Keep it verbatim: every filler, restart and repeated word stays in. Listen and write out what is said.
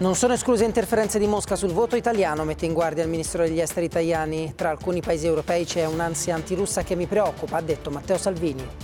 Non sono escluse interferenze di Mosca sul voto italiano, mette in guardia il ministro degli esteri Tajani. Tra alcuni paesi europei c'è un'ansia antirussa che mi preoccupa, ha detto Matteo Salvini.